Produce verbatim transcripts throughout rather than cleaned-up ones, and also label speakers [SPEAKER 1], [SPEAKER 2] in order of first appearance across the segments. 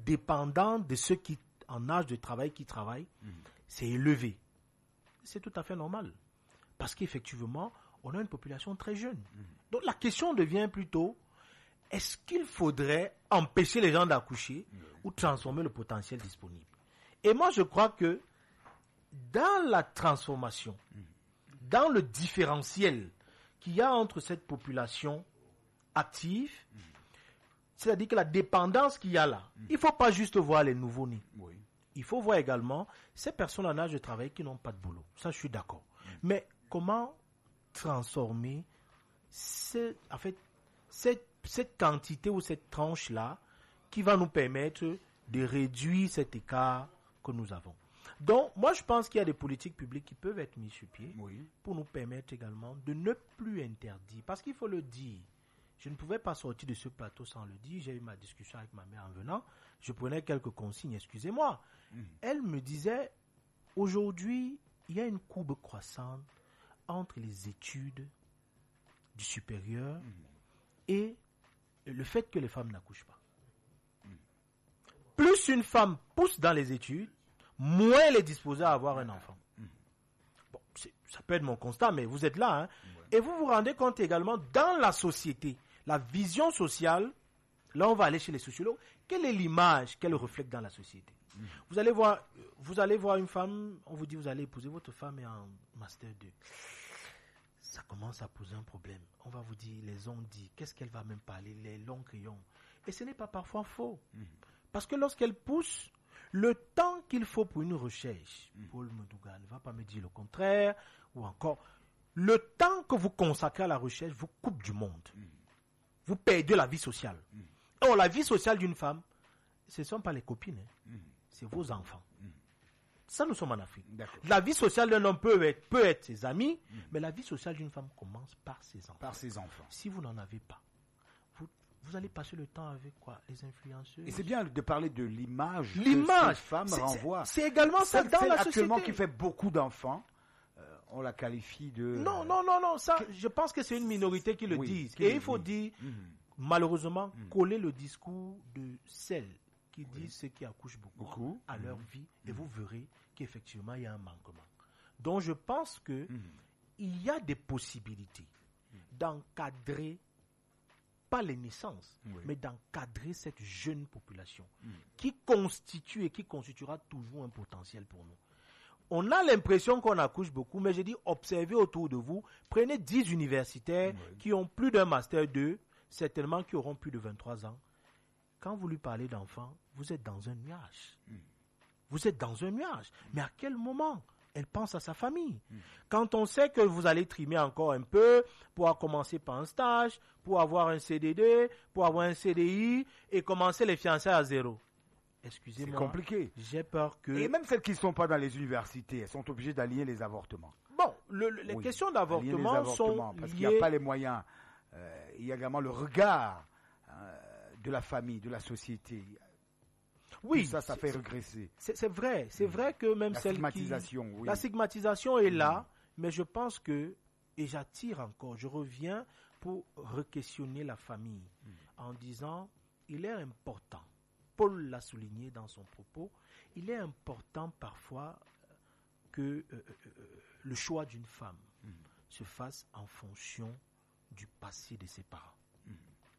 [SPEAKER 1] dépendance de ceux qui, en âge de travail, qui travaillent, mmh. c'est élevé. C'est tout à fait normal. Parce qu'effectivement, on a une population très jeune. Mmh. Donc la question devient plutôt, est-ce qu'il faudrait empêcher les gens d'accoucher mmh. ou transformer le potentiel disponible? Et moi, je crois que dans la transformation, mmh. dans le différentiel qu'il y a entre cette population active, mmh. c'est-à-dire que la dépendance qu'il y a là, mmh. il ne faut pas juste voir les nouveaux-nés. Oui. Il faut voir également ces personnes en âge de travail qui n'ont pas de boulot. Ça, je suis d'accord. Mmh. Mais comment transformer cette, en fait, cette, cette quantité ou cette tranche-là qui va nous permettre de réduire cet écart que nous avons? Donc, moi, je pense qu'il y a des politiques publiques qui peuvent être mises sur pied oui. pour nous permettre également de ne plus interdire. Parce qu'il faut le dire, je ne pouvais pas sortir de ce plateau sans le dire. J'ai eu ma discussion avec ma mère en venant. Je prenais quelques consignes, excusez-moi. Mmh. Elle me disait, aujourd'hui, il y a une courbe croissante entre les études du supérieur mmh. et le fait que les femmes n'accouchent pas. Mmh. Plus une femme pousse dans les études, moins elle est disposée à avoir un enfant. Mmh. Bon, c'est, ça peut être mon constat, mais vous êtes là. Hein, ouais. Et vous vous rendez compte également, dans la société, la vision sociale, là on va aller chez les sociologues, quelle est l'image qu'elle reflète dans la société? Mmh. Vous allez voir, vous allez voir une femme, on vous dit vous allez épouser votre femme et en master deux. Ça commence à poser un problème. On va vous dire, les ont dit, qu'est-ce qu'elle va même parler, les longs crayons. Et ce n'est pas parfois faux. Mmh. Parce que lorsqu'elle pousse, le temps qu'il faut pour une recherche, mmh. Paul Medouga ne va pas me dire le contraire, ou encore, le temps que vous consacrez à la recherche vous coupe du monde. Mmh. Vous perdez la vie sociale. Mmh. Or, la vie sociale d'une femme, ce ne sont pas les copines, hein. Mmh. C'est vos enfants. Mmh. Ça, nous sommes en Afrique. D'accord. La vie sociale d'un homme peut être, peut être ses amis, mmh. mais la vie sociale d'une femme commence par ses enfants.
[SPEAKER 2] Par ses enfants.
[SPEAKER 1] Si vous n'en avez pas, vous, vous allez passer le temps avec quoi? Les influenceuses.
[SPEAKER 2] Et c'est bien de parler de l'image,
[SPEAKER 1] l'image
[SPEAKER 2] que ces femmes
[SPEAKER 1] c'est,
[SPEAKER 2] renvoient.
[SPEAKER 1] C'est, c'est également ça dans la société.
[SPEAKER 2] Actuellement, qui fait beaucoup d'enfants. Euh, on la qualifie de...
[SPEAKER 1] Non, non, non, non. Ça, que... je pense que c'est une minorité qui le oui, dit. Et il faut dit, dire, mmh. malheureusement, mmh. coller le discours de celles qui oui. disent ceux qui accouchent beaucoup, beaucoup. à mmh. leur vie, et mmh. vous verrez qu'effectivement, il y a un manquement. Donc, je pense que mmh. il y a des possibilités mmh. d'encadrer, pas les naissances, oui. mais d'encadrer cette jeune population mmh. qui constitue et qui constituera toujours un potentiel pour nous. On a l'impression qu'on accouche beaucoup, mais je dis, observez autour de vous, prenez dix universitaires oui. qui ont plus d'un master deux, certainement qui auront plus de vingt-trois ans. Quand vous lui parlez d'enfants, vous êtes dans un nuage. Mm. Vous êtes dans un nuage. Mm. Mais à quel moment elle pense à sa famille? Mm. Quand on sait que vous allez trimer encore un peu, pour commencer par un stage, pour avoir un C D D, pour avoir un C D I, et commencer les fiançailles à zéro. Excusez-moi.
[SPEAKER 2] C'est compliqué.
[SPEAKER 1] J'ai peur que...
[SPEAKER 2] Et même celles qui ne sont pas dans les universités, elles sont obligées d'allier les avortements.
[SPEAKER 1] Bon, le, le, les oui. questions d'avortement, les avortements sont
[SPEAKER 2] parce
[SPEAKER 1] liées...
[SPEAKER 2] qu'il n'y a pas les moyens. Euh, il y a également le regard euh, de la famille, de la société.
[SPEAKER 1] Oui.
[SPEAKER 2] Tout ça, ça fait regresser.
[SPEAKER 1] C'est, c'est vrai. C'est mmh. vrai que même
[SPEAKER 2] la
[SPEAKER 1] celle
[SPEAKER 2] stigmatisation,
[SPEAKER 1] qui...
[SPEAKER 2] oui.
[SPEAKER 1] La stigmatisation est là,
[SPEAKER 2] mmh.
[SPEAKER 1] mais je pense que, et j'attire encore, je reviens pour re-questionner la famille mmh. en disant, il est important, Paul l'a souligné dans son propos, il est important parfois que euh, euh, le choix d'une femme mmh. se fasse en fonction du passé de ses parents. Mmh.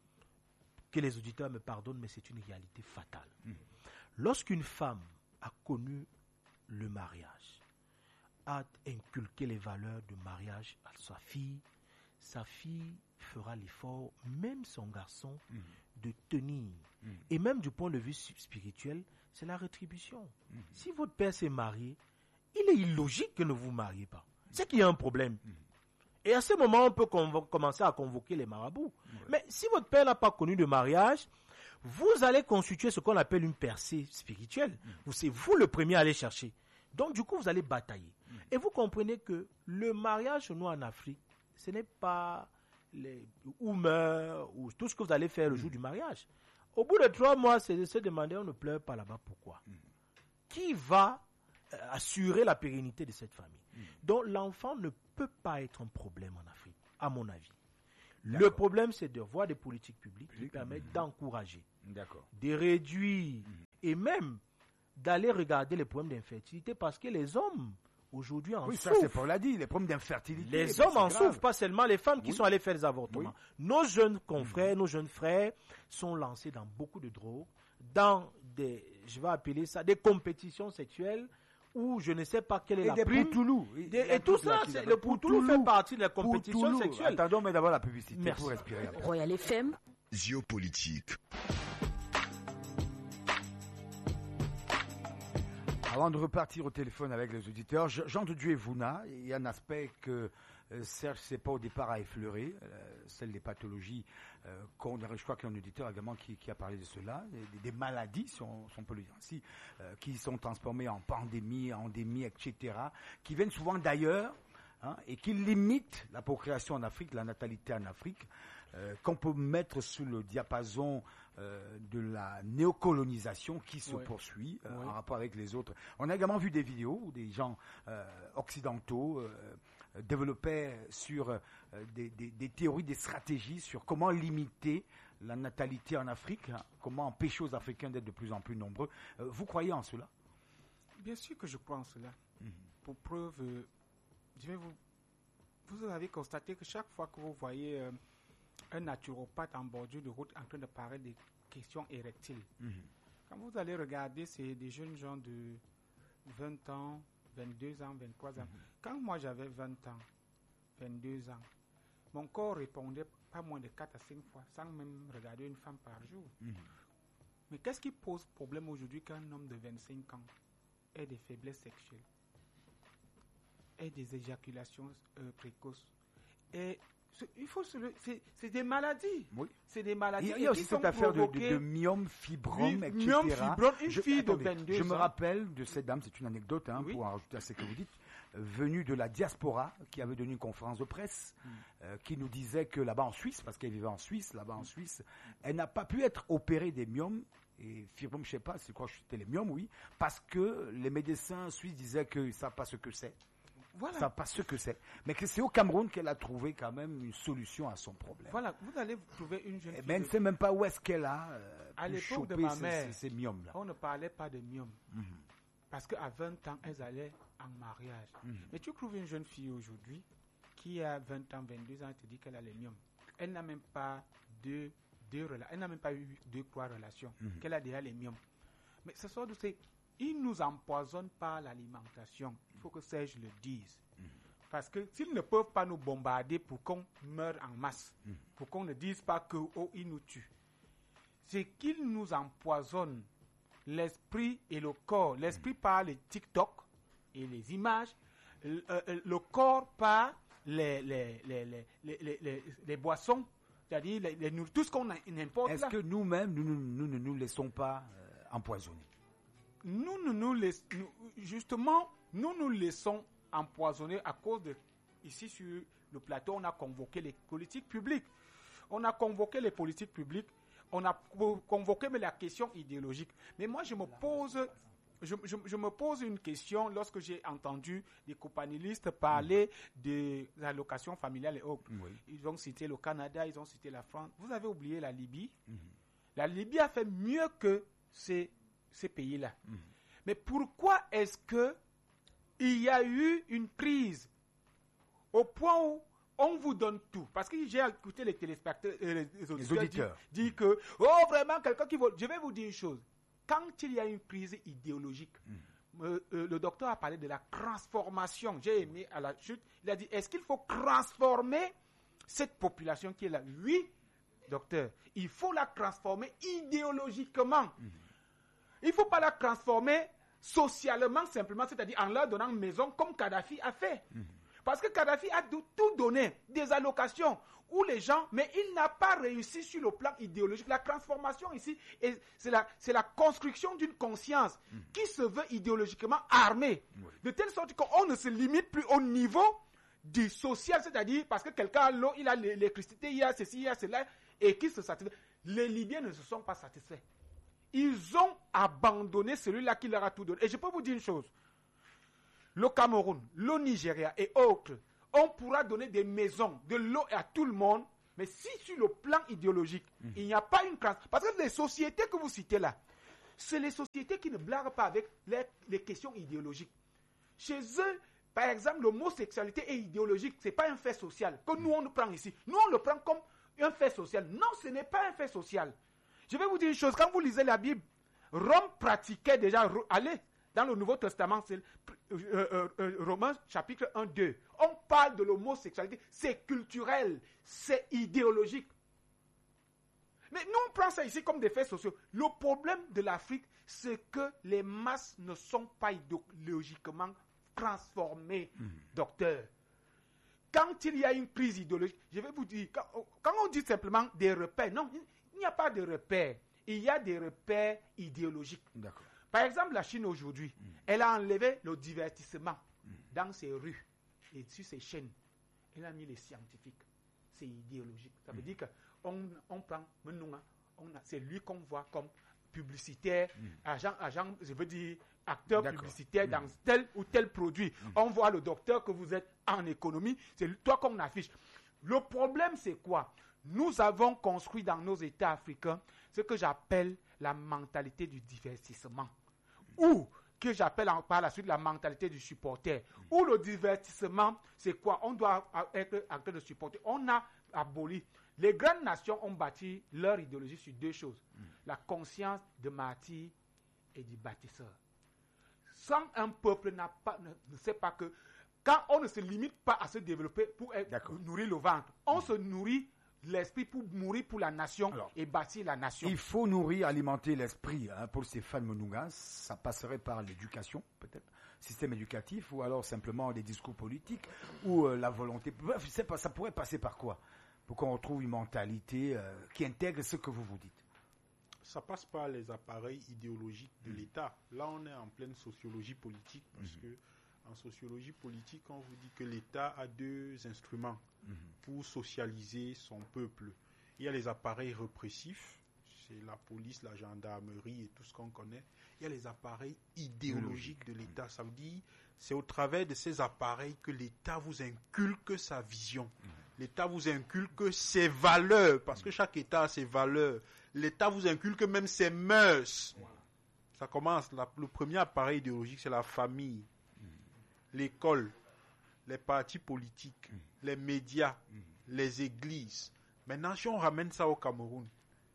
[SPEAKER 1] Que les auditeurs me pardonnent, mais c'est une réalité fatale. Mmh. Lorsqu'une femme a connu le mariage, a inculqué les valeurs de mariage à sa fille, sa fille fera l'effort, même son garçon, mmh. de tenir. Mmh. Et même du point de vue spirituel, c'est la rétribution. Mmh. Si votre père s'est marié, il est illogique que ne vous mariez pas. C'est qu'il y a un problème. Mmh. Et à ce moment, on peut convo- commencer à convoquer les marabouts. Mmh. Mais si votre père n'a pas connu de mariage, vous allez constituer ce qu'on appelle une percée spirituelle. Mmh. C'est vous le premier à aller chercher. Donc du coup, vous allez batailler. Mmh. Et vous comprenez que le mariage chez nous en Afrique, ce n'est pas les oumeurs ou tout ce que vous allez faire le mmh. jour du mariage. Au bout de trois mois, c'est de se demander, on ne pleure pas là-bas, pourquoi? Mmh. Qui va euh, assurer la pérennité de cette famille? Mmh. Donc l'enfant ne peut pas être un problème en Afrique, à mon avis. D'accord. Le problème, c'est de voir des politiques publiques Public, qui permettent mmh. d'encourager, D'accord. de réduire mmh. et même d'aller regarder les problèmes d'infertilité parce que les hommes aujourd'hui en
[SPEAKER 2] oui,
[SPEAKER 1] souffrent.
[SPEAKER 2] Oui, ça c'est Paul l'a dit, les problèmes d'infertilité.
[SPEAKER 1] Les hommes en souffrent, pas seulement les femmes qui oui. sont allées faire des avortements. Oui. Nos jeunes confrères, mmh. nos jeunes frères sont lancés dans beaucoup de drogues, dans des, je vais appeler ça, des compétitions sexuelles où je ne sais pas quelle est
[SPEAKER 2] et
[SPEAKER 1] la
[SPEAKER 2] des
[SPEAKER 1] prime.
[SPEAKER 2] Poutoulou.
[SPEAKER 1] Et, et tout ça, c'est, le poutoulou fait partie de la compétition
[SPEAKER 2] Poutoulou.
[SPEAKER 1] sexuelle.
[SPEAKER 2] Attendons, mais d'abord la publicité
[SPEAKER 1] Merci.
[SPEAKER 2] pour respirer.
[SPEAKER 3] Royal F M.
[SPEAKER 4] Géopolitique.
[SPEAKER 2] Avant de repartir au téléphone avec les auditeurs, Jean de Dieu et Vouna, il y a un aspect que euh, Serge c'est pas au départ à effleurer, euh, celle des pathologies. Euh, qu'on, je crois qu'il y a un auditeur également qui, qui a parlé de cela, des, des maladies, si on, si on peut le dire ainsi, euh, qui sont transformées en pandémie, endémie, et cetera, qui viennent souvent d'ailleurs hein, et qui limitent la procréation en Afrique, la natalité en Afrique, euh, qu'on peut mettre sous le diapason euh, de la néocolonisation qui se oui. poursuit euh, oui. en rapport avec les autres. On a également vu des vidéos où des gens euh, occidentaux euh, développaient sur euh, des, des, des théories, des stratégies sur comment limiter la natalité en Afrique, hein, comment empêcher aux Africains d'être de plus en plus nombreux. Euh, vous croyez en cela?
[SPEAKER 5] Bien sûr que je crois en cela. Mm-hmm. Pour preuve, euh, je vais vous, vous avez constaté que chaque fois que vous voyez euh, un naturopathe en bordure de route en train de parler des questions érectiles, mm-hmm. quand vous allez regarder, c'est des jeunes gens de vingt ans, vingt-deux ans, vingt-trois ans. Mm-hmm. Quand moi j'avais vingt ans, vingt-deux ans, mon corps répondait pas moins de quatre à cinq fois sans même regarder une femme par jour. Mm-hmm. Mais qu'est-ce qui pose problème aujourd'hui qu'un homme de vingt-cinq ans ait des faiblesses sexuelles, ait des éjaculations euh, précoces, et il faut se le, c'est, c'est des maladies. Oui. C'est des maladies.
[SPEAKER 2] Il y a aussi cette affaire de, de, de myome, fibrome, et cetera.
[SPEAKER 5] Myome, fibrome, une
[SPEAKER 2] je,
[SPEAKER 5] fille
[SPEAKER 2] attendez,
[SPEAKER 5] de vingt-deux
[SPEAKER 2] je
[SPEAKER 5] ans.
[SPEAKER 2] Je me rappelle de cette dame, c'est une anecdote, hein, oui. pour en rajouter à ce que vous dites, venue de la diaspora, qui avait donné une conférence de presse, mm. euh, qui nous disait que là-bas en Suisse, parce qu'elle vivait en Suisse, là-bas en Suisse, elle n'a pas pu être opérée des myomes, et fibrome, je ne sais pas, c'est quoi, c'était les myomes, oui, parce que les médecins suisses disaient qu'ils ne savent pas ce que c'est. Voilà. Ça pas ce que c'est. Mais que c'est au Cameroun qu'elle a trouvé quand même une solution à son problème.
[SPEAKER 5] Voilà, vous allez trouver une jeune fille.
[SPEAKER 2] Mais elle ne sait même pas où est-ce qu'elle a euh,
[SPEAKER 5] à l'époque de ma mère,
[SPEAKER 2] ces, ces myomes-là.
[SPEAKER 5] On ne parlait pas de myomes. Mm-hmm. Parce qu'à vingt ans, elles allaient en mariage. Mm-hmm. Mais tu trouves une jeune fille aujourd'hui qui a vingt ans, vingt-deux ans, elle te dit qu'elle a les myomes. Elle n'a même pas deux, deux rela- elle n'a même pas eu deux, trois relations. Mm-hmm. Qu'elle a déjà les myomes. Mais ce soir, c'est... Ils nous empoisonnent par l'alimentation. Il faut que Serge le dise. Mmh. Parce que s'ils ne peuvent pas nous bombarder pour qu'on meure en masse, mmh. pour qu'on ne dise pas que oh, ils nous tuent, c'est qu'ils nous empoisonnent l'esprit et le corps. L'esprit mmh. par les TikTok et les images, le, euh, le corps par les, les, les, les, les, les, les, les boissons, c'est-à-dire les, les, tout ce qu'on importe.
[SPEAKER 2] Est-ce
[SPEAKER 5] là.
[SPEAKER 2] que nous-mêmes, nous, nous, nous ne nous laissons pas euh, empoisonner?
[SPEAKER 5] Nous, nous, nous, laissons, nous, justement, nous nous laissons empoisonner à cause de, ici sur le plateau, on a convoqué les politiques publiques. On a convoqué les politiques publiques, on a convoqué mais la question idéologique. Mais moi, je me pose, je, je, je me pose une question lorsque j'ai entendu des copanélistes parler mmh. des allocations familiales et autres. Oui. Ils ont cité le Canada, ils ont cité la France. Vous avez oublié la Libye. Mmh. La Libye a fait mieux que ces ces pays-là. Mmh. Mais pourquoi est-ce que il y a eu une crise au point où on vous donne tout? Parce que j'ai écouté les téléspectateurs, euh, les, les auditeurs, les auditeurs. Dire, dire que, oh vraiment, quelqu'un qui veut... Je vais vous dire une chose. Quand il y a une crise idéologique, mmh. euh, euh, le docteur a parlé de la transformation. J'ai aimé à la chute. Il a dit, est-ce qu'il faut transformer cette population qui est là? Oui, docteur. Il faut la transformer idéologiquement. Mmh. Il ne faut pas la transformer socialement simplement, c'est-à-dire en leur donnant une maison comme Kadhafi a fait. Mmh. Parce que Kadhafi a tout donné, des allocations, où les gens, mais il n'a pas réussi sur le plan idéologique. La transformation ici, c'est la, c'est la construction d'une conscience mmh. qui se veut idéologiquement armée. Oui. De telle sorte qu'on ne se limite plus au niveau du social, c'est-à-dire parce que quelqu'un a l'eau, il a l'électricité, il y a ceci, il y a cela, et qui se satisfait. Les Libyens ne se sont pas satisfaits. Ils ont abandonné celui-là qui leur a tout donné. Et je peux vous dire une chose. Le Cameroun, le Nigeria et autres, on pourra donner des maisons, de l'eau à tout le monde, mais si sur le plan idéologique, mmh. il n'y a pas une classe. Parce que les sociétés que vous citez là, c'est les sociétés qui ne blaguent pas avec les, les questions idéologiques. Chez eux, par exemple, l'homosexualité est idéologique, ce n'est pas un fait social que nous on le prend ici. Nous on le prend comme un fait social. Non, ce n'est pas un fait social. Je vais vous dire une chose, quand vous lisez la Bible, Rome pratiquait déjà, allez, dans le Nouveau Testament, c'est euh, euh, euh, Romains chapitre un, deux. On parle de l'homosexualité, c'est culturel, c'est idéologique. Mais nous, on prend ça ici comme des faits sociaux. Le problème de l'Afrique, c'est que les masses ne sont pas idéologiquement transformées, mmh. docteur. Quand il y a une crise idéologique, je vais vous dire, quand, quand on dit simplement des repères, non, il n'y a pas de repères. Il y a des repères idéologiques. D'accord. Par exemple, la Chine aujourd'hui, mmh. elle a enlevé le divertissement mmh. dans ses rues et sur ses chaînes. Elle a mis les scientifiques. C'est idéologique. Ça veut mmh. dire qu'on on prend, on a, c'est lui qu'on voit comme publicitaire, mmh. agent, agent, je veux dire, acteur D'accord. publicitaire mmh. dans tel ou tel produit. Mmh. On voit le docteur que vous êtes en économie, c'est toi qu'on affiche. Le problème, c'est quoi? Nous avons construit dans nos États africains ce que j'appelle la mentalité du divertissement, ou que j'appelle par la suite la mentalité du supporter. Où le divertissement, c'est quoi? On doit être acteur de supporter. On a aboli. Les grandes nations ont bâti leur idéologie sur deux choses. Mm. La conscience de martyr et du bâtisseur. Sans un peuple n'a pas, ne, ne sait pas que quand on ne se limite pas à se développer pour être, nourrir le ventre, on mm. se nourrit l'esprit pour mourir pour la nation. Alors, et bâtir la nation.
[SPEAKER 2] Il faut nourrir, alimenter l'esprit. Hein, pour Stéphane Monunga, ça passerait par l'éducation, peut-être, système éducatif, ou alors simplement des discours politiques, ou euh, la volonté. Bref, je sais pas, ça pourrait passer par quoi? Pour qu'on retrouve une mentalité euh, qui intègre ce que vous vous dites.
[SPEAKER 3] Ça passe par les appareils idéologiques de mmh. l'État. Là, on est en pleine sociologie politique, parce mmh. que en sociologie politique, on vous dit que l'État a deux instruments mmh. pour socialiser son peuple. Il y a les appareils répressifs, c'est la police, la gendarmerie et tout ce qu'on connaît. Il y a les appareils idéologiques de l'État. Ça veut dire, c'est au travers de ces appareils que l'État vous inculque sa vision. Mmh. L'État vous inculque ses valeurs, parce que chaque État a ses valeurs. L'État vous inculque même ses mœurs. Ça commence, la, le premier appareil idéologique, c'est la famille, l'école, les partis politiques, les médias, les églises. Maintenant, si on ramène ça au Cameroun,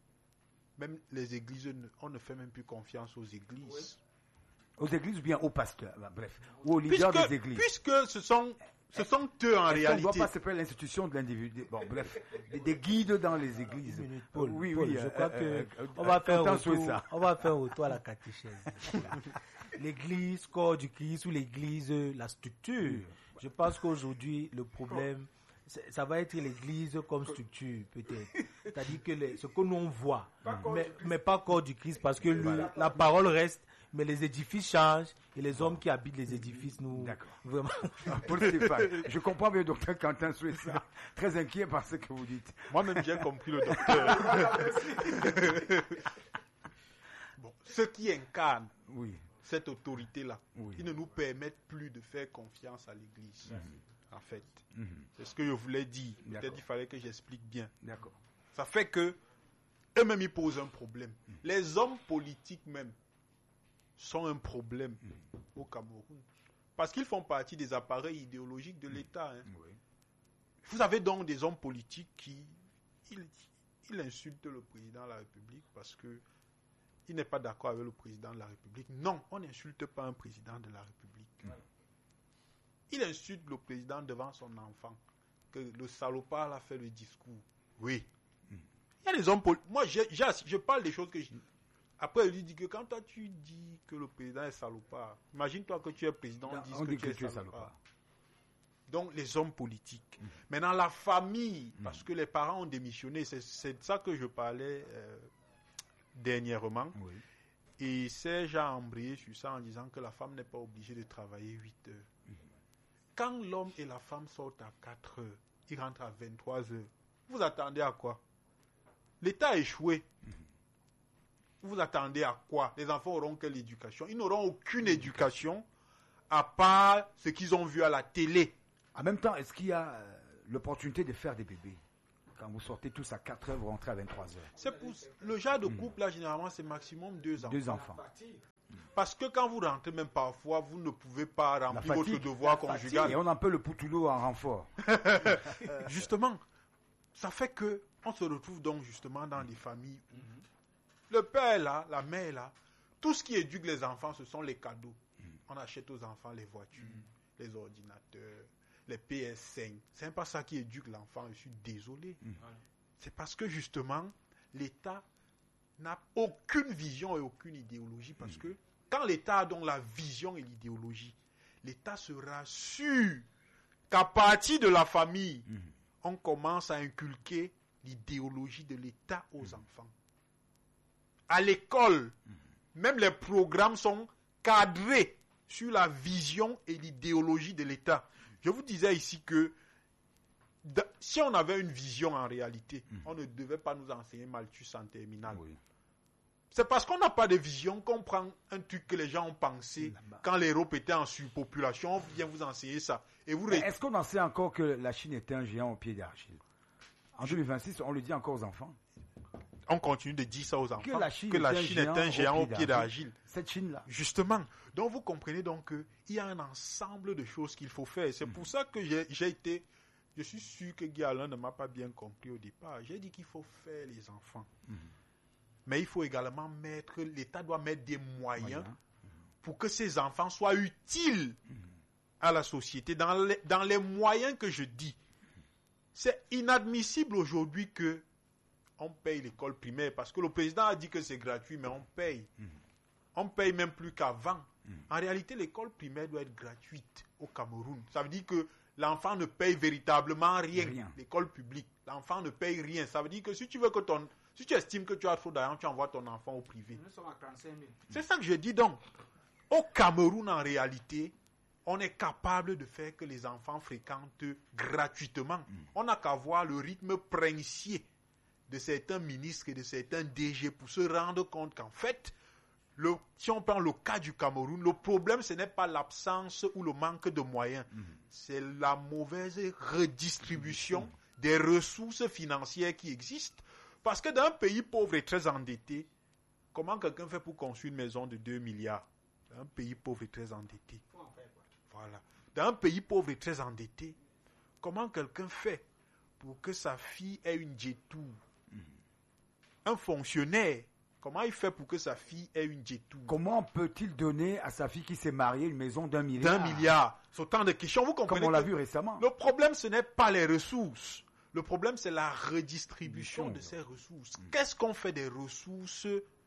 [SPEAKER 3] même les églises, on ne fait même plus confiance aux églises. Oui.
[SPEAKER 2] Aux églises ou bien aux pasteurs, bref, ou aux leaders
[SPEAKER 3] puisque,
[SPEAKER 2] des églises.
[SPEAKER 3] Puisque ce sont... Ce sont eux en réalité. On
[SPEAKER 2] ne doit pas s'appeler l'institution de l'individu. Bon, bref, des, des guides dans les églises.
[SPEAKER 1] Minute, Paul,
[SPEAKER 2] oui,
[SPEAKER 1] Paul,
[SPEAKER 2] oui.
[SPEAKER 1] Je
[SPEAKER 2] euh,
[SPEAKER 1] crois
[SPEAKER 2] euh,
[SPEAKER 1] que
[SPEAKER 2] euh,
[SPEAKER 1] on va
[SPEAKER 2] euh,
[SPEAKER 1] faire un
[SPEAKER 2] retour,
[SPEAKER 1] retour. On va faire un retour à la catéchèse. L'église, corps du Christ ou l'église, la structure. Je pense qu'aujourd'hui le problème, ça va être l'église comme structure peut-être. C'est-à-dire que les, ce que nous on voit, mais, mais pas corps du Christ, parce que le, voilà. la parole reste. Mais les édifices changent et les hommes qui habitent les édifices, nous...
[SPEAKER 2] D'accord.
[SPEAKER 1] Vraiment.
[SPEAKER 2] Pour Stéphane, je comprends bien le docteur Quentin Souessa, très inquiet par ce que vous dites.
[SPEAKER 3] Moi-même, j'ai compris le docteur. Bon, ceux qui incarnent oui. cette autorité-là, oui. ils ne nous permettent plus de faire confiance à l'Église, mmh. en fait. Mmh. C'est ce que je voulais dire. Peut-être D'accord. il fallait que j'explique bien.
[SPEAKER 2] D'accord.
[SPEAKER 3] Ça fait que eux-mêmes, ils posent un problème. Mmh. Les hommes politiques même, sont un problème mmh. au Cameroun. Parce qu'ils font partie des appareils idéologiques de l'État. Hein. Oui. Vous avez donc des hommes politiques qui ils, ils insultent le président de la République parce qu'il n'est pas d'accord avec le président de la République. Non, on n'insulte pas un président de la République. Mmh. Il insulte le président devant son enfant. Que le salopard a fait le discours. Oui. Mmh. Il y a des hommes politiques. Moi, je, je, je parle des choses que je... Après, il dit que quand toi tu dis que le président est salopard, imagine-toi que tu es président, on, on dit que, que tu es salopard. salopard. Donc, les hommes politiques. Mmh. Maintenant, la famille, mmh. parce que les parents ont démissionné, c'est, c'est de ça que je parlais euh, dernièrement. Oui. Et Serge a embrayé sur ça en disant que la femme n'est pas obligée de travailler huit heures. Mmh. Quand l'homme et la femme sortent à quatre heures, ils rentrent à vingt-trois heures, vous attendez à quoi? L'État a échoué. Mmh. Vous attendez à quoi? Les enfants auront quelle éducation? Ils n'auront aucune éducation à part ce qu'ils ont vu à la télé.
[SPEAKER 2] En même temps, est-ce qu'il y a euh, l'opportunité de faire des bébés? Quand vous sortez tous à quatre heures, vous rentrez à vingt-trois heures.
[SPEAKER 3] C'est pour le genre de couple là, généralement, c'est maximum deux enfants.
[SPEAKER 2] Deux enfants.
[SPEAKER 3] Parce que quand vous rentrez, même parfois, vous ne pouvez pas
[SPEAKER 2] La
[SPEAKER 3] remplir
[SPEAKER 2] fatigue,
[SPEAKER 3] votre devoir
[SPEAKER 2] la
[SPEAKER 3] conjugal.
[SPEAKER 2] fatigue, et on a un peu le poutoulot en renfort.
[SPEAKER 3] Justement, ça fait que on se retrouve donc justement dans des familles où le père est là, la mère est là. Tout ce qui éduque les enfants, ce sont les cadeaux. On achète aux enfants les voitures, les ordinateurs, les P S cinq. C'est même pas ça qui éduque l'enfant, je suis désolé. C'est parce que justement, l'État n'a aucune vision et aucune idéologie. Parce que quand l'État a donc la vision et l'idéologie, l'État sera sûr qu'à partir de la famille, on commence à inculquer l'idéologie de l'État aux enfants. À l'école, même les programmes sont cadrés sur la vision et l'idéologie de l'État. Je vous disais ici que de, si on avait une vision en réalité, mmh. on ne devait pas nous enseigner Malthus en terminale. Oui. C'est parce qu'on n'a pas de vision qu'on prend un truc que les gens ont pensé là-bas. Quand l'Europe était en surpopulation, on vient vous enseigner ça. Et vous...
[SPEAKER 2] Est-ce qu'on en sait encore que la Chine était un géant au pied d'argile? En deux mille vingt-six, on le dit encore aux enfants.
[SPEAKER 3] On continue de dire ça aux enfants.
[SPEAKER 2] Que la Chine,
[SPEAKER 3] que la
[SPEAKER 2] est,
[SPEAKER 3] Chine
[SPEAKER 2] un
[SPEAKER 3] est un géant au pied d'argile.
[SPEAKER 2] Cette Chine-là.
[SPEAKER 3] Justement. Donc vous comprenez donc qu'il y a un ensemble de choses qu'il faut faire. C'est mmh. pour ça que j'ai, j'ai été... Je suis sûr que Guy Alain ne m'a pas bien compris au départ. J'ai dit qu'il faut faire les enfants. Mmh. Mais il faut également mettre... L'État doit mettre des moyens mmh. pour que ces enfants soient utiles mmh. à la société. Dans les, dans les moyens que je dis, c'est inadmissible aujourd'hui que on paye l'école primaire, parce que le président a dit que c'est gratuit, mais on paye. Mmh. On paye même plus qu'avant. Mmh. En réalité, l'école primaire doit être gratuite au Cameroun. Ça veut dire que l'enfant ne paye véritablement rien. rien. L'école publique, l'enfant ne paye rien. Ça veut dire que si tu veux que ton, si tu estimes que tu as trop d'argent, tu envoies ton enfant au privé.
[SPEAKER 5] Nous sommes à trente-cinq mille.
[SPEAKER 3] C'est ça que je dis donc. Au Cameroun, en réalité, on est capable de faire que les enfants fréquentent gratuitement. Mmh. On n'a qu'à voir le rythme princier de certains ministres et de certains D G pour se rendre compte qu'en fait, le, si on prend le cas du Cameroun, le problème, ce n'est pas l'absence ou le manque de moyens. Mmh. C'est la mauvaise redistribution mmh. des ressources financières qui existent. Parce que dans un pays pauvre et très endetté, comment quelqu'un fait pour construire une maison de deux milliards? Dans un pays pauvre et très endetté. Voilà. Dans un pays pauvre et très endetté, comment quelqu'un fait pour que sa fille ait une Jetou? Un fonctionnaire, comment il fait pour que sa fille ait une Jetou?
[SPEAKER 2] Comment peut-il donner à sa fille qui s'est mariée une maison d'un milliard?
[SPEAKER 3] D'un milliard. C'est autant de questions. Vous comprenez?
[SPEAKER 2] Comme on l'a vu récemment.
[SPEAKER 3] Le problème, ce n'est pas les ressources. Le problème, c'est la redistribution de ces ressources. Mmh. Qu'est-ce qu'on fait des ressources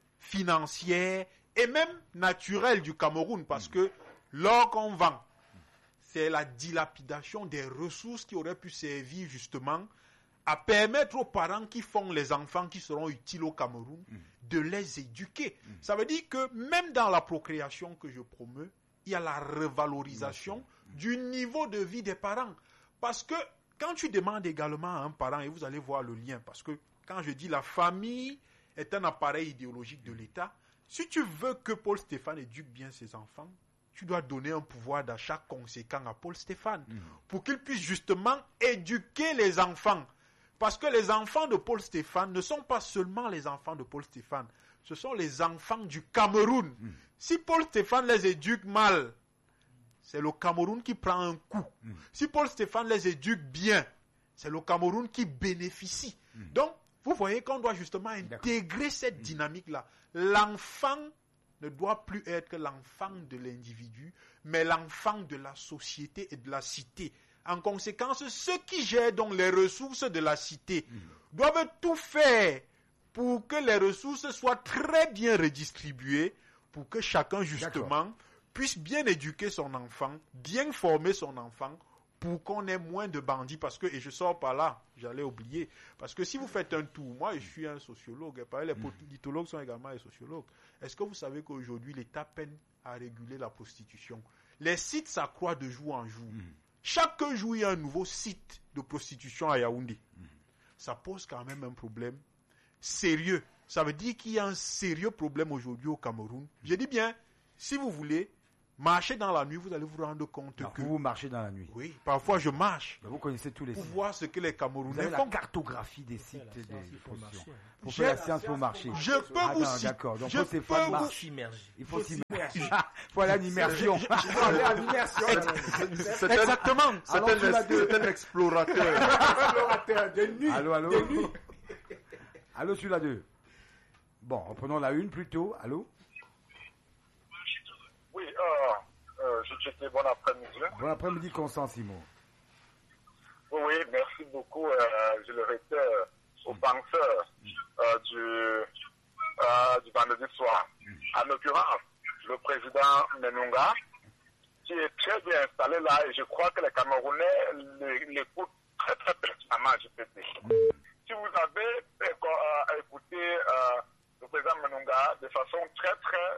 [SPEAKER 3] financières et même naturelles du Cameroun? Parce mmh. que l'or qu'on vend, c'est la dilapidation des ressources qui auraient pu servir justement à permettre aux parents qui font les enfants qui seront utiles au Cameroun mmh. de les éduquer. Mmh. Ça veut dire que même dans la procréation que je promeux, il y a la revalorisation mmh. du niveau de vie des parents. Parce que quand tu demandes également à un parent, et vous allez voir le lien, parce que quand je dis la famille est un appareil idéologique de l'État, si tu veux que Paul Stéphane éduque bien ses enfants, tu dois donner un pouvoir d'achat conséquent à Paul Stéphane mmh. pour qu'il puisse justement éduquer les enfants. Parce que les enfants de Paul Stéphane ne sont pas seulement les enfants de Paul Stéphane, ce sont les enfants du Cameroun. Mmh. Si Paul Stéphane les éduque mal, c'est le Cameroun qui prend un coup. Mmh. Si Paul Stéphane les éduque bien, c'est le Cameroun qui bénéficie. Mmh. Donc, vous voyez qu'on doit justement intégrer D'accord. cette dynamique-là. L'enfant ne doit plus être l'enfant de l'individu, mais l'enfant de la société et de la cité. En conséquence, ceux qui gèrent donc les ressources de la cité mmh. doivent tout faire pour que les ressources soient très bien redistribuées, pour que chacun justement D'accord. puisse bien éduquer son enfant, bien former son enfant, pour qu'on ait moins de bandits. Parce que, et je sors par là, j'allais oublier, parce que si vous faites un tour, moi je suis un sociologue, et pareil, les politologues sont également des sociologues. Est-ce que vous savez qu'aujourd'hui l'État peine à réguler la prostitution? Les sites s'accroissent de jour en jour. Mmh. Chaque jour, il y a un nouveau site de prostitution à Yaoundé. Mmh. Ça pose quand même un problème sérieux. Ça veut dire qu'il y a un sérieux problème aujourd'hui au Cameroun. Mmh. Je dis bien, si vous voulez, Marchez dans la nuit, vous allez vous rendre compte
[SPEAKER 2] Non,
[SPEAKER 3] que...
[SPEAKER 2] vous, vous marchez dans la nuit.
[SPEAKER 3] Oui, parfois je marche
[SPEAKER 2] Vous connaissez tous les
[SPEAKER 3] pour
[SPEAKER 2] sites.
[SPEAKER 3] voir ce que les
[SPEAKER 2] Vous
[SPEAKER 3] Camerounais
[SPEAKER 2] avez la
[SPEAKER 3] font.
[SPEAKER 2] cartographie des sites
[SPEAKER 1] la
[SPEAKER 2] des
[SPEAKER 1] science, il faut
[SPEAKER 2] positions.
[SPEAKER 1] marcher, hein.
[SPEAKER 2] Pour
[SPEAKER 3] J'ai-
[SPEAKER 2] faire la science, il faut marcher.
[SPEAKER 3] Je peux
[SPEAKER 2] Ah
[SPEAKER 3] vous
[SPEAKER 2] non,
[SPEAKER 3] citer...
[SPEAKER 2] d'accord. Donc,
[SPEAKER 3] je
[SPEAKER 2] faut Stéphane
[SPEAKER 3] peux
[SPEAKER 1] Il faut
[SPEAKER 3] vous-
[SPEAKER 2] marche.
[SPEAKER 1] s'immerger.
[SPEAKER 2] Il faut s'immerger. Il faut aller en immersion.
[SPEAKER 5] Aller à l'immersion.
[SPEAKER 4] C'est un,
[SPEAKER 3] Exactement.
[SPEAKER 4] c'est
[SPEAKER 2] Alors,
[SPEAKER 4] un,
[SPEAKER 2] tu l'as
[SPEAKER 4] es-
[SPEAKER 2] deux.
[SPEAKER 4] c'est un explorateur.
[SPEAKER 5] Explorateur de nuit.
[SPEAKER 2] Allô, allô.
[SPEAKER 5] De nuit.
[SPEAKER 2] Allô, sur la deux. Bon, reprenons la une plutôt. Allô.
[SPEAKER 6] Oui, euh, euh, je te dis bon après-midi.
[SPEAKER 2] Bon après-midi, Constant Simon.
[SPEAKER 6] Oui, merci beaucoup. Euh, je le réitère aux penseurs euh, du, euh, du vendredi soir. En l'occurrence, le président Menunga, qui est très bien installé là, et je crois que les Camerounais l'écoutent très très pertinemment, je peux dire. Si vous avez euh, écouté euh, le président Menunga de façon très très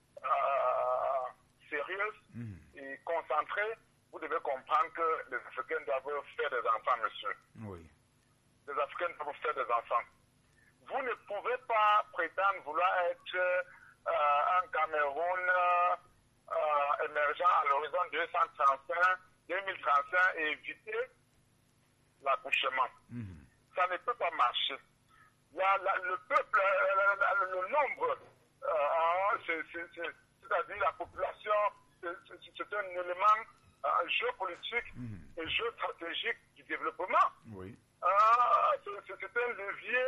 [SPEAKER 6] euh, sérieuse et concentrée, vous devez comprendre que les Africains doivent faire des enfants, monsieur.
[SPEAKER 2] Oui.
[SPEAKER 6] Les Africains doivent faire des enfants. Vous ne pouvez pas prétendre vouloir être euh, un Cameroun euh, émergent à l'horizon deux cent trente-cinq, deux mille trente-cinq et éviter l'accouchement.
[SPEAKER 2] Mhm.
[SPEAKER 6] Ça ne peut pas marcher. La, la, le peuple, la, la, le nombre, euh, c'est, c'est, c'est, c'est-à-dire la population, c'est, c'est, c'est un élément euh, géopolitique
[SPEAKER 2] Mhm.
[SPEAKER 6] et géostratégique du développement.
[SPEAKER 2] Oui.
[SPEAKER 6] Euh, c'est, c'est, c'est un levier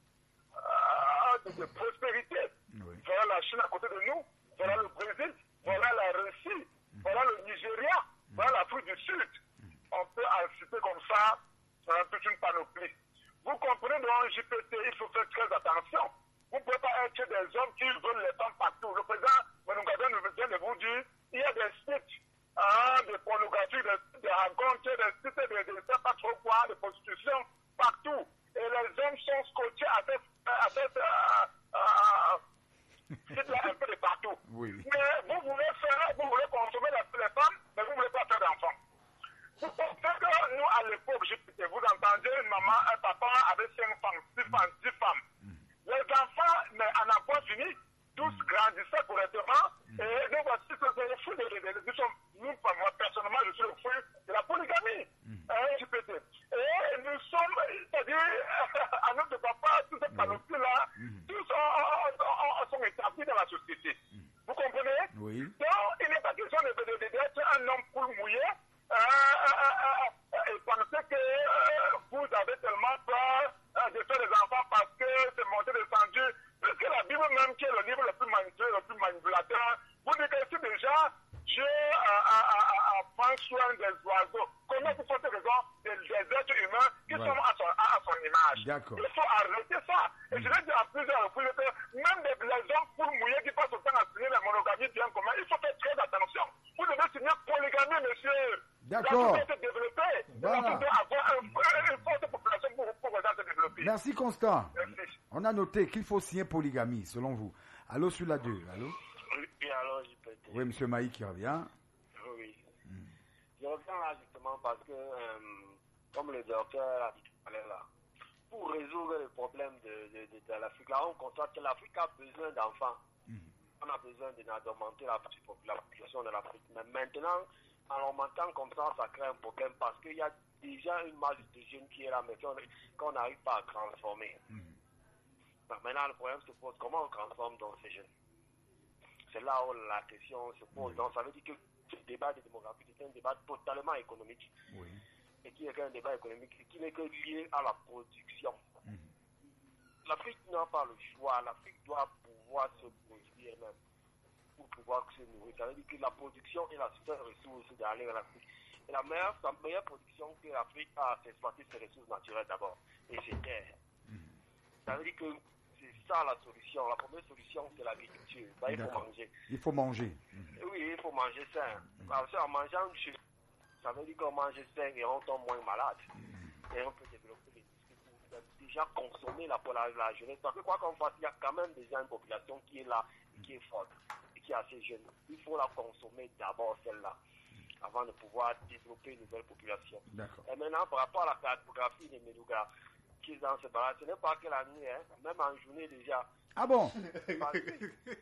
[SPEAKER 6] euh, de, de prospérité.
[SPEAKER 2] Oui.
[SPEAKER 6] Voilà la Chine à côté de nous, voilà le Brésil, voilà la Russie, voilà le Nigeria, voilà l'Afrique du Sud. On peut en citer comme ça euh, toute une panoplie. Vous comprenez dans J P T, il faut faire très attention. Vous ne pouvez pas être des hommes qui veulent les femmes partout. Le président Menunga vient de vous dire il y a des sites hein, de pornographie, des, des rencontres, des sites de, de, de, de pas trop quoi, de prostitution partout. Et les hommes sont scotchés à cette, à cette euh, euh, site-là un peu de partout.
[SPEAKER 2] Oui.
[SPEAKER 6] Mais vous voulez faire, vous voulez consommer les, les femmes, mais vous ne voulez pas faire d'enfants. Vous pensez que nous, à l'époque, vous entendez une maman, un papa avec cinq femmes, six femmes, dix femmes. Les enfants, mais en a pas fini, tous grandissaient correctement. Et nous voici que c'est le fruit de, de, de, de, de nous, moi, personnellement, je suis le fruit de la polygamie. Hein, J P T. Et nous sommes, c'est-à-dire, à notre papa, tous ces panoplies-là, tous sont, sont, sont établis dans la société. Vous comprenez?
[SPEAKER 2] Oui.
[SPEAKER 6] Donc, il n'est pas question de, de, de, d'être un homme pour mouiller. Euh, euh, euh, euh, et pensez que euh, vous avez tellement peur euh, de faire des enfants parce que c'est monté descendu. Parce que la Bible même, qui est le livre le plus manipulateur, le plus manipulateur, vous dites que si déjà Dieu euh, euh, euh, prend soin des oiseaux, comment vous faites raison des, des êtres humains qui
[SPEAKER 2] Voilà.
[SPEAKER 6] sont à son, à, à son image?
[SPEAKER 2] D'accord.
[SPEAKER 6] Il faut arrêter ça. Et je l'ai dit à plusieurs reprises que même des, les hommes pour mouiller qui passent au temps à signer la monogamie bien commun, il faut faire très attention. Vous devez signer polygamie, monsieur.
[SPEAKER 2] D'accord.
[SPEAKER 6] La société développée.
[SPEAKER 2] Voilà.
[SPEAKER 6] La société doit avoir un, une forte population pour, pour se développer.
[SPEAKER 2] Merci Constant.
[SPEAKER 6] Merci.
[SPEAKER 2] On a noté qu'il faut signer polygamie, selon vous. Allô sur la deux. Allô.
[SPEAKER 7] Oui, alors je peux te
[SPEAKER 2] Oui, monsieur Maï qui revient.
[SPEAKER 7] Oui. Je reviens là justement parce que, euh, comme le docteur a dit tout à l'heure là, pour résoudre le problème de, de, de, de l'Afrique, là, on constate que l'Afrique a besoin d'enfants. On a besoin d'augmenter la, la population de l'Afrique. Mais maintenant, en augmentant comme ça, ça crée un problème parce qu'il y a déjà une masse de jeunes qui est là, mais qu'on n'arrive pas à transformer. Donc maintenant, le problème se pose, comment on transforme donc ces jeunes? C'est là où la question se pose. Donc ça veut dire que ce débat de démographie est un débat totalement économique.
[SPEAKER 2] Oui.
[SPEAKER 7] Et qui est un débat économique qui n'est que lié à la production. Mm-hmm. L'Afrique n'a pas le choix. L'Afrique doit pouvoir se produire même pour pouvoir se nourrir. Ça veut dire que la production est la seule ressource d'aller à l'Afrique. Et la meilleure, la meilleure production que l'Afrique a, c'est exploiter ses ressources naturelles d'abord. Et c'est terre. Mm-hmm. Ça veut dire que c'est ça la solution. La première solution, c'est l'agriculture. Ben, il faut manger.
[SPEAKER 2] Il faut manger.
[SPEAKER 7] Mm-hmm. Oui, il faut manger sain. Mm-hmm. Parce qu'en mangeant, ça veut dire qu'on mange sain et on tombe moins malade. Mm-hmm. Et on peut développer les disques pour déjà consommer la, la, la jeunesse. Parce que quoi qu'on fasse, il y a quand même déjà une population qui est là, et qui est forte, et qui est assez jeune. Il faut la consommer d'abord, celle-là, avant de pouvoir développer une nouvelle population. Et maintenant, par rapport à la cartographie des Menunga, qui est dans ce barrage, ce n'est pas que la nuit, hein, même en journée déjà.
[SPEAKER 2] Ah bon?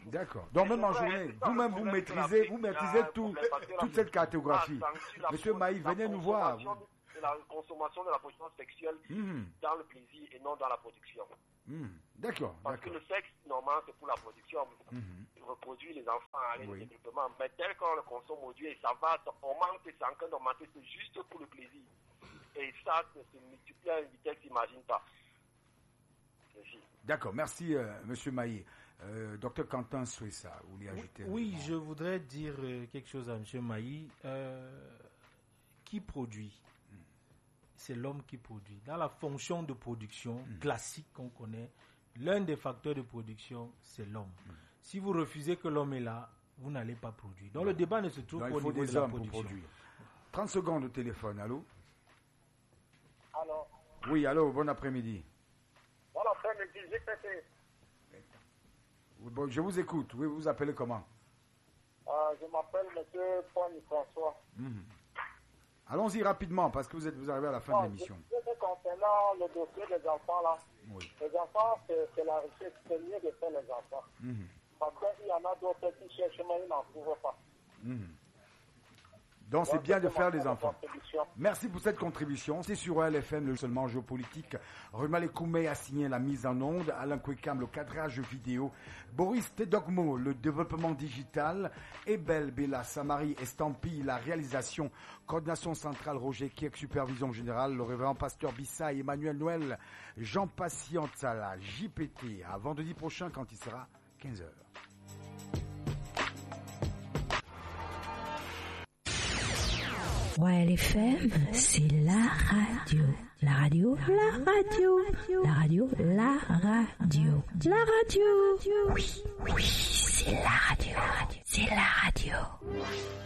[SPEAKER 2] D'accord. Donc même en journée, vous-même vous maîtrisez, vous maîtrisez tout, toute cette cartographie. Monsieur Maï, venez nous voir.
[SPEAKER 7] C'est la consommation de la position sexuelle
[SPEAKER 2] Mmh.
[SPEAKER 7] dans le plaisir et non dans la production.
[SPEAKER 2] Mmh. D'accord,
[SPEAKER 7] Parce que
[SPEAKER 2] d'accord.
[SPEAKER 7] le sexe, normalement, c'est pour la production.
[SPEAKER 2] Mmh.
[SPEAKER 7] Il reproduit les enfants, aller
[SPEAKER 2] Oui.
[SPEAKER 7] le développement. Mais tel qu'on le consomme aujourd'hui, ça va, ça augmente, c'est en train d'augmenter, c'est juste pour le plaisir. Et ça, c'est se multiplie à une vitesse qu'il n'imagine pas. Merci.
[SPEAKER 2] D'accord, merci euh, Monsieur Maï. Euh, Docteur Quentin Souessa, vous voulez ajouter un
[SPEAKER 1] Oui,
[SPEAKER 2] élément?
[SPEAKER 1] je voudrais dire euh, quelque chose à M. Maï. Euh, qui produit? C'est l'homme qui produit. Dans la fonction de production
[SPEAKER 2] Mm.
[SPEAKER 1] classique qu'on connaît, l'un des facteurs de production, c'est l'homme. Mm. Si vous refusez que l'homme est là, vous n'allez pas produire. Donc le débat ne se trouve
[SPEAKER 2] Donc,
[SPEAKER 1] pas au
[SPEAKER 2] il faut
[SPEAKER 1] niveau
[SPEAKER 2] des
[SPEAKER 1] de la
[SPEAKER 2] hommes pour
[SPEAKER 1] production.
[SPEAKER 2] produire. trente secondes de téléphone, allô?
[SPEAKER 8] Alors,
[SPEAKER 2] Oui, allô, bon après-midi.
[SPEAKER 8] bon après-midi, j'ai fait.
[SPEAKER 2] Bon, je vous écoute. Oui, vous vous appelez comment?
[SPEAKER 8] Euh, je m'appelle M. Paul François.
[SPEAKER 2] Mhm. Allons-y rapidement, parce que vous êtes vous arrivez à la fin de
[SPEAKER 8] Bon,
[SPEAKER 2] l'émission.
[SPEAKER 8] je- je sais concernant le dossier des enfants là.
[SPEAKER 2] Oui.
[SPEAKER 8] Les enfants, c'est c'est la richesse, c'est mieux de faire les enfants.
[SPEAKER 2] Mhm.
[SPEAKER 8] Parce qu'il y en a d'autres qui cherchent, mais ils n'en trouvent pas.
[SPEAKER 2] Mhm. Donc c'est
[SPEAKER 8] Donc,
[SPEAKER 2] bien de
[SPEAKER 8] c'est
[SPEAKER 2] faire
[SPEAKER 8] ma
[SPEAKER 2] les enfants.
[SPEAKER 8] contribution.
[SPEAKER 2] Merci pour cette contribution. C'est sur L F M, le seulement géopolitique. Rumale Koumé a signé la mise en onde. Alain Kwekam, le cadrage vidéo. Boris Tedogmo, le développement digital. Ebel Bella Samari Estampi, la réalisation. Coordination centrale Roger Kieck, supervision générale. Le révérend pasteur Bissa et Emmanuel Noël. Jean Patient Sala, J P T. À vendredi prochain quand il sera quinze heures.
[SPEAKER 9] Ouais, L F M, c'est la radio. La radio, la radio. La radio, la radio. La radio. Oui, oui, c'est la radio. C'est la radio.